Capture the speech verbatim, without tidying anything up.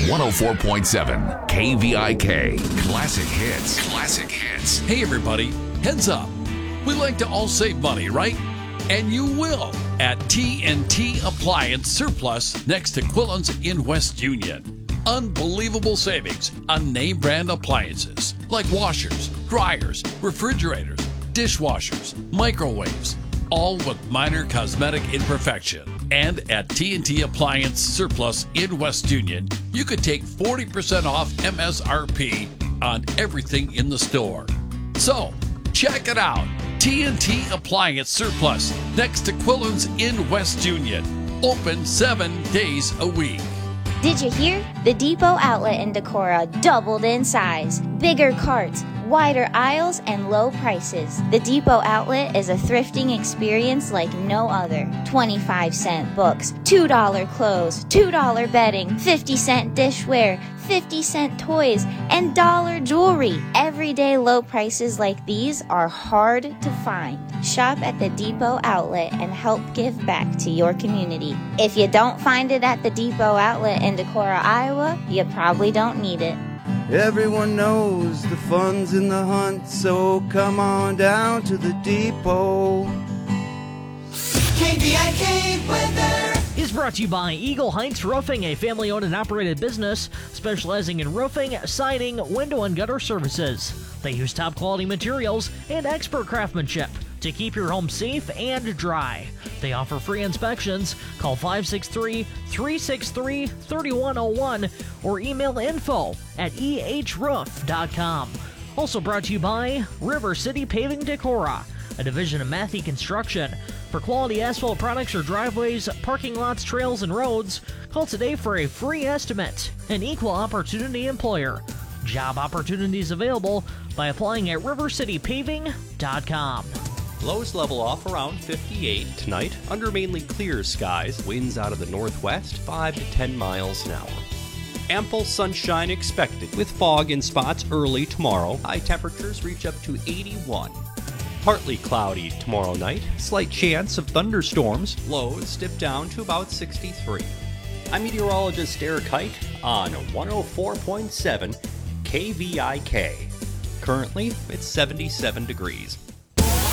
one oh four point seven K V I K. Classic hits. Classic hits. Hey everybody, heads up. We like to all save money, right? And you will at T N T Appliance Surplus next to Quillen's in West Union. Unbelievable savings on name brand appliances like washers, dryers, refrigerators, dishwashers, microwaves, all with minor cosmetic imperfection. And at T N T Appliance Surplus in West Union, you could take forty percent off M S R P on everything in the store. So, check it out. T N T Appliance Surplus next to Quillen's in West Union. Open seven days a week. Did you hear? The Depot outlet in Decorah doubled in size. Bigger carts, wider aisles, and low prices. The Depot outlet is a thrifting experience like no other. twenty-five cent books, two dollar clothes, two dollar bedding, fifty cent dishware, fifty cent toys, and dollar jewelry. Everyday low prices like these are hard to find. Shop at the Depot outlet and help give back to your community. If you don't find it at the Depot outlet in Decorah, Iowa, you probably don't need it. Everyone knows the fun's in the hunt, so come on down to the Depot. K V I K weather is brought to you by Eagle Heights Roofing, a family-owned and operated business specializing in roofing, siding, window, and gutter services. They use top-quality materials and expert craftsmanship to keep your home safe and dry. They offer free inspections. Call five six three, three six three, three one zero one or email info at e h roof dot com. Also brought to you by River City Paving Decorah, a division of Matthew Construction. For quality asphalt products or driveways, parking lots, trails, and roads, call today for a free estimate. An equal opportunity employer. Job opportunities available by applying at river city paving dot com. Lows level off around fifty-eight tonight under mainly clear skies. Winds out of the northwest, five to ten miles an hour. Ample sunshine expected with fog in spots early tomorrow. High temperatures reach up to eighty-one. Partly cloudy tomorrow night. Slight chance of thunderstorms. Lows dip down to about sixty-three. I'm meteorologist Eric Height on one oh four point seven K V I K. Currently, it's seventy-seven degrees.